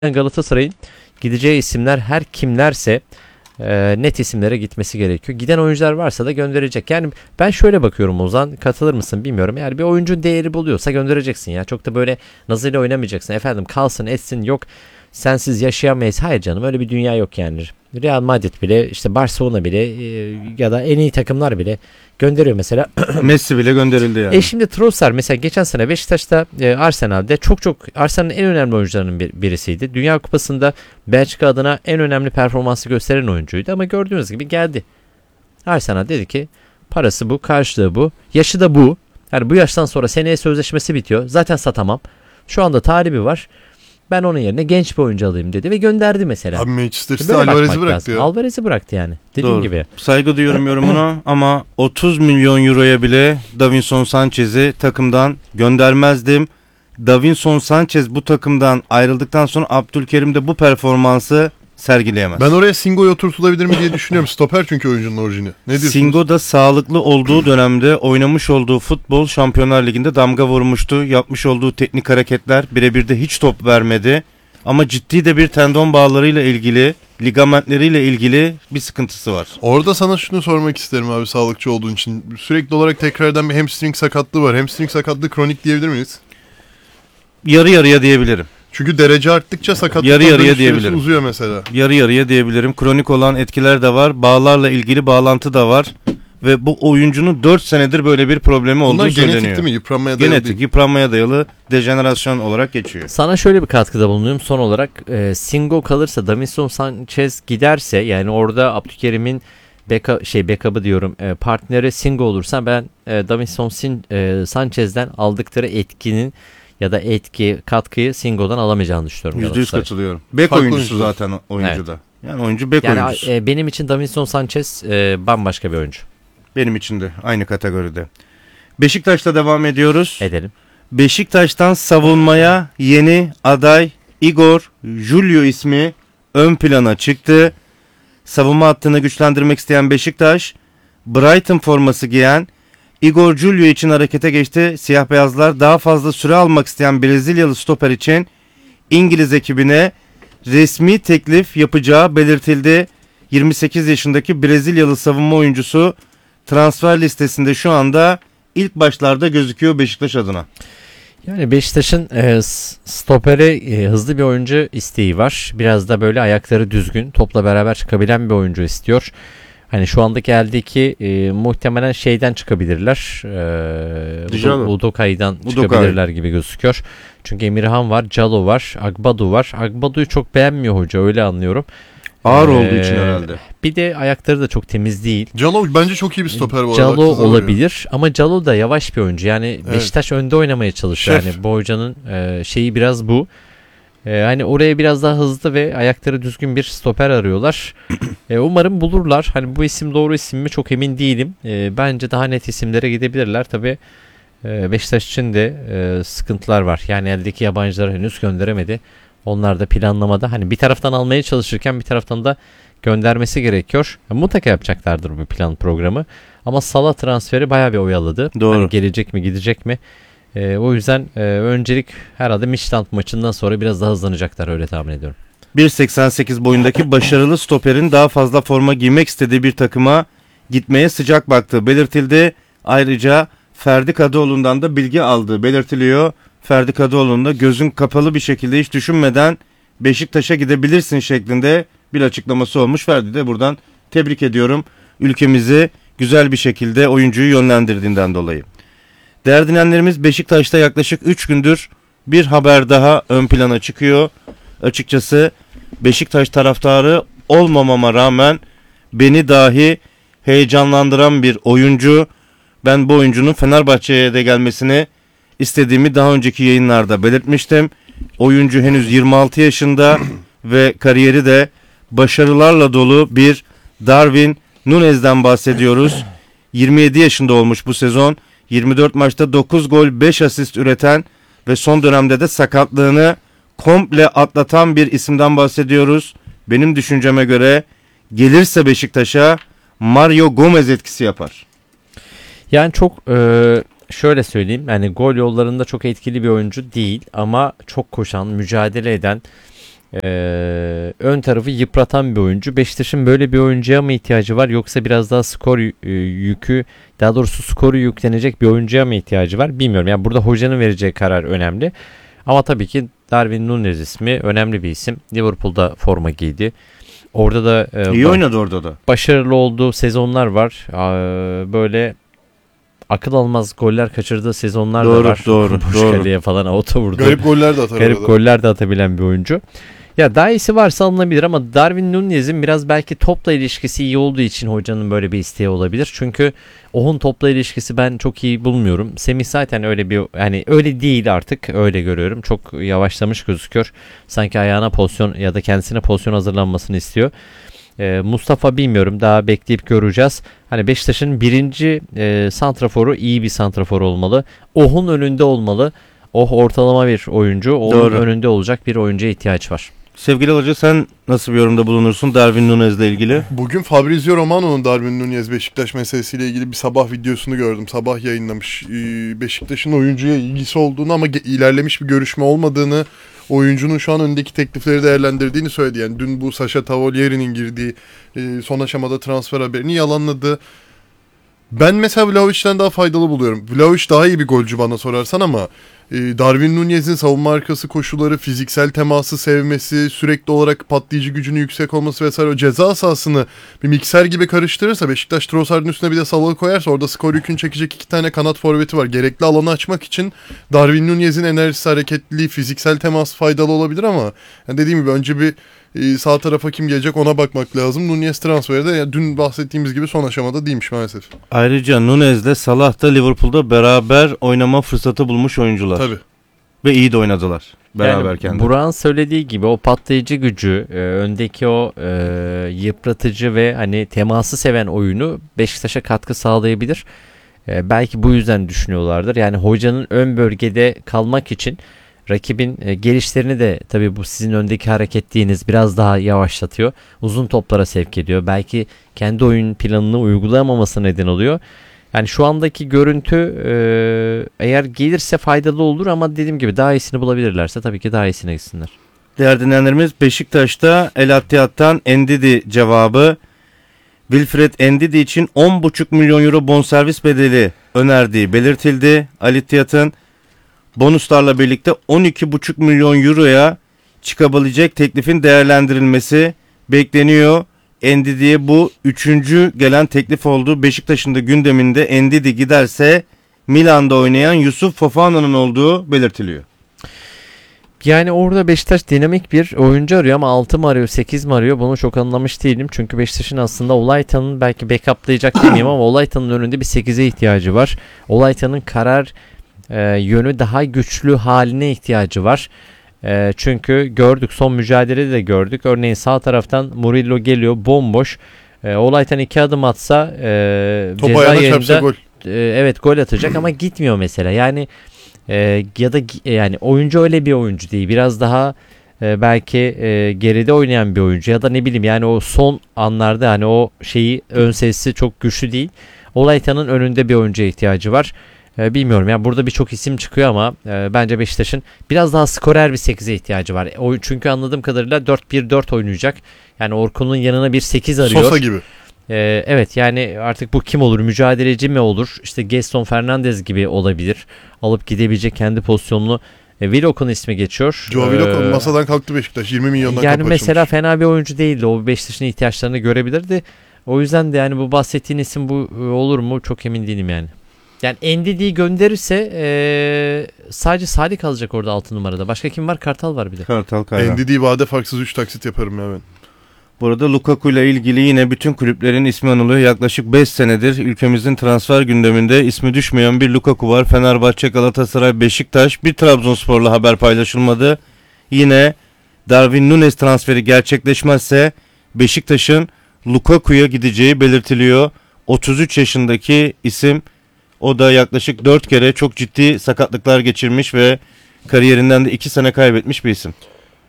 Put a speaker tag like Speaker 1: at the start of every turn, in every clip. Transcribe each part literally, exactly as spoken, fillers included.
Speaker 1: Galatasaray'ın gideceği isimler her kimlerse e, net isimlere gitmesi gerekiyor. Giden oyuncular varsa da gönderecek. Yani ben şöyle bakıyorum, Ozan, katılır mısın bilmiyorum. Yani bir oyuncu değeri buluyorsa göndereceksin ya. Çok da böyle nazıyla oynamayacaksın. Efendim kalsın etsin, yok sensiz yaşayamayız. Hayır canım, öyle bir dünya yok yani. Real Madrid bile, işte Barcelona bile e, ya da en iyi takımlar bile gönderiyor mesela.
Speaker 2: Messi bile gönderildi yani.
Speaker 1: E şimdi Trossard mesela geçen sene Beşiktaş'ta, e, Arsenal'de çok çok Arsenal'in en önemli oyuncularının bir, birisiydi. Dünya Kupası'nda Belçika adına en önemli performansı gösteren oyuncuydu ama gördüğünüz gibi geldi. Arsenal dedi ki parası bu, karşılığı bu, yaşı da bu. Yani bu yaştan sonra seneye sözleşmesi bitiyor. Zaten satamam. Şu anda talibi var. Ben onun yerine genç bir oyuncu alayım dedi ve gönderdi mesela.
Speaker 3: Abi Manchester City
Speaker 1: Böyle
Speaker 3: Alvarez'i
Speaker 1: bakmak
Speaker 3: bıraktı
Speaker 1: lazım.
Speaker 3: ya.
Speaker 1: Alvarez'i bıraktı yani. Dediğim
Speaker 2: Doğru.
Speaker 1: gibi.
Speaker 2: Saygı duyuyorum yorumuna ama otuz milyon euroya bile Davinson Sanchez'i takımdan göndermezdim. Davinson Sanchez bu takımdan ayrıldıktan sonra Abdülkerim de bu performansı sergileyemez.
Speaker 3: Ben oraya Singo'yu oturtulabilir mi diye düşünüyorum. Stoper çünkü oyuncunun orijini. Ne diyorsunuz?
Speaker 2: Singo da sağlıklı olduğu dönemde oynamış olduğu futbol Şampiyonlar Ligi'nde damga vurmuştu. Yapmış olduğu teknik hareketler, birebir de hiç top vermedi. Ama ciddi de bir tendon bağlarıyla ilgili, ligamentleriyle ilgili bir sıkıntısı var.
Speaker 3: Orada sana şunu sormak isterim abi, sağlıkçı olduğun için. Sürekli olarak tekrardan bir hamstring sakatlığı var. Hamstring sakatlığı kronik diyebilir miyiz?
Speaker 2: Yarı yarıya diyebilirim.
Speaker 3: Çünkü derece arttıkça sakatlıklar
Speaker 2: Yarı yarıya
Speaker 3: dönüş süresi
Speaker 2: diyebilirim.
Speaker 3: uzuyor mesela.
Speaker 2: Yarı yarıya diyebilirim. Kronik olan etkiler de var. Bağlarla ilgili bağlantı da var. Ve bu oyuncunun dört senedir böyle bir problemi olduğu
Speaker 3: Bunlar
Speaker 2: söyleniyor.
Speaker 3: genetik değil mi? Yıpranmaya dayalı
Speaker 2: Genetik,
Speaker 3: değil.
Speaker 2: yıpranmaya dayalı dejenerasyon olarak geçiyor.
Speaker 1: Sana şöyle bir katkıda bulunayım son olarak. E, Singo kalırsa, Davinson Sanchez giderse, yani orada Abdülkerim'in beka, şey backup'ı diyorum e, partneri Singo olursa ben e, Davinson Sin, e, Sanchez'den aldıkları etkinin ya da etki, katkıyı Singo'dan alamayacağını düşünüyorum.
Speaker 2: yüzde yüz
Speaker 1: Galatasaray.
Speaker 2: katılıyorum. Bek
Speaker 3: Farklı
Speaker 2: oyuncusu
Speaker 3: oyuncu.
Speaker 2: zaten oyuncuda. Yani oyuncu bek
Speaker 1: Yani
Speaker 2: oyuncusu.
Speaker 1: e, benim için Davinson Sanchez e, bambaşka bir oyuncu.
Speaker 2: Benim için de aynı kategoride. Beşiktaş'ta devam ediyoruz.
Speaker 1: Edelim.
Speaker 2: Beşiktaş'tan savunmaya yeni aday Igor Julio ismi ön plana çıktı. Savunma hattını güçlendirmek isteyen Beşiktaş, Brighton forması giyen Igor Julio için harekete geçti. Siyah beyazlar daha fazla süre almak isteyen Brezilyalı stoper için İngiliz ekibine resmi teklif yapacağı belirtildi. yirmi sekiz yaşındaki Brezilyalı savunma oyuncusu transfer listesinde şu anda ilk başlarda gözüküyor Beşiktaş adına.
Speaker 1: Yani Beşiktaş'ın e, stopere e, hızlı bir oyuncu isteği var. Biraz da böyle ayakları düzgün, topla beraber çıkabilen bir oyuncu istiyor. Hani şu andaki eldeki e, muhtemelen şeyden çıkabilirler. E, Udokay'dan çıkabilirler gibi gözüküyor. Çünkü Emirhan var, Calo var, Agbadu var. Agbadu'yu çok beğenmiyor hoca, öyle anlıyorum.
Speaker 2: Ağır
Speaker 1: ee,
Speaker 2: olduğu için herhalde.
Speaker 1: Bir de ayakları da çok temiz değil.
Speaker 3: Calo bence çok iyi bir stoper bu arada.
Speaker 1: Calo
Speaker 3: Kızlar
Speaker 1: olabilir ama Calo da yavaş bir oyuncu. Yani
Speaker 3: Evet.
Speaker 1: Beşiktaş önde oynamaya çalışıyor.
Speaker 3: Şef.
Speaker 1: Yani bu hocanın e, şeyi biraz bu. E, hani oraya biraz daha hızlı ve ayakları düzgün bir stoper arıyorlar. e, umarım bulurlar. Hani bu isim doğru isim mi çok emin değilim. E, bence daha net isimlere gidebilirler. Tabii e, Beşiktaş için de e, sıkıntılar var. Yani eldeki yabancıları henüz gönderemedi. Onlar da planlamada, hani bir taraftan almaya çalışırken bir taraftan da göndermesi gerekiyor. Mutlaka yapacaklardır bu plan programı. Ama Salah transferi bayağı bir oyaladı.
Speaker 2: Doğru.
Speaker 1: Hani gelecek mi, gidecek mi? Ee, o yüzden e, öncelik herhalde Midtjylland maçından sonra biraz daha hızlanacaklar, öyle tahmin ediyorum.
Speaker 2: bir seksen sekiz boyundaki başarılı stoperin daha fazla forma giymek istediği bir takıma gitmeye sıcak baktığı belirtildi. Ayrıca Ferdi Kadıoğlu'ndan da bilgi aldığı belirtiliyor. Ferdi Kadıoğlu'nun da gözün kapalı bir şekilde hiç düşünmeden Beşiktaş'a gidebilirsin şeklinde bir açıklaması olmuş. Ferdi de buradan tebrik ediyorum. Ülkemizi güzel bir şekilde oyuncuyu yönlendirdiğinden dolayı. Değerli dinleyenlerimiz, Beşiktaş'ta yaklaşık üç gündür bir haber daha ön plana çıkıyor. Açıkçası Beşiktaş taraftarı olmamama rağmen beni dahi heyecanlandıran bir oyuncu. Ben bu oyuncunun Fenerbahçe'ye de gelmesini istediğimi daha önceki yayınlarda belirtmiştim. Oyuncu henüz yirmi altı yaşında ve kariyeri de başarılarla dolu bir Darwin Nunez'den bahsediyoruz. yirmi yedi yaşında olmuş bu sezon. yirmi dört maçta dokuz gol beş asist üreten ve son dönemde de sakatlığını komple atlatan bir isimden bahsediyoruz. Benim düşünceme göre gelirse Beşiktaş'a Mario Gomez etkisi yapar.
Speaker 1: Yani çok e, şöyle söyleyeyim, yani gol yollarında çok etkili bir oyuncu değil ama çok koşan, mücadele eden, Ee, ön tarafı yıpratan bir oyuncu. Beşiktaş'ın böyle bir oyuncuya mı ihtiyacı var yoksa biraz daha skor y- e, yükü, daha doğrusu skoru yüklenecek bir oyuncuya mı ihtiyacı var bilmiyorum. Yani burada hocanın vereceği karar önemli. Ama tabii ki Darwin Núñez ismi önemli bir isim. Liverpool'da forma giydi. Orada da e,
Speaker 2: İyi
Speaker 1: ba-
Speaker 2: oynadı orada da.
Speaker 1: başarılı olduğu sezonlar var. Aa, böyle akıl almaz goller kaçırdığı sezonlar
Speaker 2: Doğru,
Speaker 1: da var.
Speaker 2: doğru,
Speaker 1: Boş
Speaker 2: doğru.
Speaker 1: kaleye falan auto vurdu.
Speaker 3: Garip goller de atar
Speaker 1: Garip
Speaker 3: arada.
Speaker 1: goller de atabilen bir oyuncu. Ya daha iyisi varsa alınabilir ama Darwin Núñez'in biraz belki topla ilişkisi iyi olduğu için hocanın böyle bir isteği olabilir. Çünkü Oh'un topla ilişkisi ben çok iyi bulmuyorum. Semih zaten öyle bir, hani öyle değil artık, öyle görüyorum. Çok yavaşlamış gözüküyor. Sanki ayağına pozisyon ya da kendisine pozisyon hazırlanmasını istiyor. Ee, Mustafa bilmiyorum, daha bekleyip göreceğiz. Hani Beşiktaş'ın birinci e, santraforu iyi bir santrafor olmalı. Oh'un önünde olmalı. Oh ortalama bir oyuncu. Onun
Speaker 2: Doğru.
Speaker 1: önünde olacak bir oyuncuya ihtiyaç var.
Speaker 2: Sevgili hoca, sen nasıl bir yorumda bulunursun Darwin Núñez'le ilgili?
Speaker 3: Bugün Fabrizio Romano'nun Darwin Núñez Beşiktaş meselesiyle ilgili bir sabah videosunu gördüm. Sabah yayınlamış. Ee, Beşiktaş'ın oyuncuya ilgisi olduğunu ama ge- ilerlemiş bir görüşme olmadığını, oyuncunun şu an öndeki teklifleri değerlendirdiğini söyledi. Yani dün bu Sacha Tavolieri'nin girdiği e, son aşamada transfer haberini yalanladı. Ben mesela Vlahovic'den daha faydalı buluyorum. Vlahovic daha iyi bir golcü bana sorarsan ama e, Darwin Núñez'in savunma arkası koşuları, fiziksel teması sevmesi, sürekli olarak patlayıcı gücünün yüksek olması vesaire, o ceza sahasını bir mikser gibi karıştırırsa, Beşiktaş Trossard'ın üstüne bir de Salah'ı koyarsa orada skor yükünü çekecek iki tane kanat forveti var. Gerekli alanı açmak için Darwin Núñez'in enerjisi, hareketliliği, fiziksel temas faydalı olabilir ama yani dediğim gibi önce bir e, sağ tarafa kim gelecek ona bakmak lazım. Núñez transferi de ya, dün bahsettiğimiz gibi son aşamada değilmiş maalesef.
Speaker 2: Ayrıca Núñez'le Salah da Liverpool'da beraber oynama fırsatı bulmuş oyuncular.
Speaker 3: Tabii.
Speaker 2: Ve iyi de oynadılar beraberken
Speaker 1: Yani
Speaker 2: de.
Speaker 1: Burak'ın söylediği gibi o patlayıcı gücü, e, öndeki o e, yıpratıcı ve hani teması seven oyunu Beşiktaş'a katkı sağlayabilir. E, belki bu yüzden düşünüyorlardır. Yani hocanın ön bölgede kalmak için rakibin e, gelişlerini de tabii bu sizin öndeki hareketliğiniz biraz daha yavaşlatıyor. Uzun toplara sevk ediyor. Belki kendi oyun planını uygulayamaması neden oluyor. Yani şu andaki görüntü e, eğer gelirse faydalı olur ama dediğim gibi daha iyisini bulabilirlerse tabii ki daha iyisine gitsinler.
Speaker 2: Değerli dinleyenlerimiz, Beşiktaş'ta El Attiyat'tan Endidi cevabı. Wilfred Ndidi için on buçuk milyon euro bonservis bedeli önerdiği belirtildi. Al Ittihad'ın bonuslarla birlikte on iki buçuk milyon euroya çıkabilecek teklifin değerlendirilmesi bekleniyor. Ndidi'ye bu üçüncü gelen teklif oldu. Beşiktaş'ın da gündeminde Ndidi giderse Milan'da oynayan Yusuf Fofana'nın olduğu belirtiliyor.
Speaker 1: Yani orada Beşiktaş dinamik bir oyuncu arıyor ama altı mı arıyor sekiz mi arıyor bunu çok anlamış değilim. Çünkü Beşiktaş'ın aslında Olaytan'ın belki backuplayacak demeyeyim ama Olaytan'ın önünde bir sekize ihtiyacı var. Olaytan'ın karar e, yönü daha güçlü haline ihtiyacı var. E, çünkü gördük, son mücadelede de gördük. Örneğin sağ taraftan Murillo geliyor bomboş. E, Olaytan iki adım atsa e,
Speaker 3: Top
Speaker 1: ceza
Speaker 3: ayağına çarpsa
Speaker 1: yerinde
Speaker 3: gol.
Speaker 1: e, evet gol atacak ama gitmiyor mesela. Yani e, ya da gi- yani oyuncu öyle bir oyuncu değil. Biraz daha e, belki e, geride oynayan bir oyuncu ya da ne bileyim yani o son anlarda hani o şeyi ön sesi çok güçlü değil. Olaytan'ın önünde bir oyuncuya ihtiyacı var. E, bilmiyorum yani burada birçok isim çıkıyor ama e, bence Beşiktaş'ın biraz daha skorer bir sekize ihtiyacı var. O, çünkü anladığım kadarıyla dört bir dört oynayacak. Yani Orkun'un yanına bir sekiz arıyor.
Speaker 3: Sosa gibi.
Speaker 1: Ee, evet yani artık bu kim olur? Mücadeleci mi olur? İşte Gaston Fernandes gibi olabilir. Alıp gidebilecek kendi pozisyonunu. E, Willock'un ismi geçiyor.
Speaker 3: Joe Willock
Speaker 1: Ee,
Speaker 3: masadan kalktı Beşiktaş. yirmi milyondan
Speaker 1: Yani
Speaker 3: kapı
Speaker 1: mesela
Speaker 3: açılmış.
Speaker 1: fena bir oyuncu değildi. O Beşiktaş'ın ihtiyaçlarını görebilirdi. O yüzden de yani bu bahsettiğin isim bu e, olur mu? Çok emin değilim yani. Yani Ndidi'yi gönderirse e, sadece Salih kalacak orada altı numarada. Başka kim var? Kartal var bir de.
Speaker 2: Kartal Kayra.
Speaker 3: Ndidi vade farksız üç taksit yaparım ya ben.
Speaker 2: Burada Lukaku ile ilgili yine bütün kulüplerin ismi anılıyor. Yaklaşık beş senedir ülkemizin transfer gündeminde ismi düşmeyen bir Lukaku var. Fenerbahçe, Galatasaray, Beşiktaş, bir Trabzonspor'la haber paylaşılmadı. Yine Darwin Núñez transferi gerçekleşmezse Beşiktaş'ın Lukaku'ya gideceği belirtiliyor. otuz üç yaşındaki isim, o da yaklaşık dört kere çok ciddi sakatlıklar geçirmiş ve kariyerinden de iki sene kaybetmiş bir isim.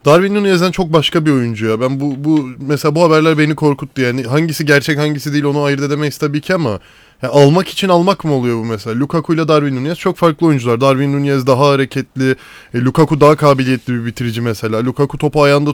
Speaker 3: Darwin Nunez'den çok başka bir oyuncu ya. Ben bu bu mesela bu haberler beni korkuttu yani. Hangisi gerçek hangisi değil onu ayırt edemeyiz tabii ki ama ya almak için almak mı oluyor bu mesela? Lukaku ile Darwin Nunez çok farklı oyuncular. Darwin Nunez daha hareketli, e, Lukaku daha kabiliyetli bir bitirici mesela. Lukaku topu ayağında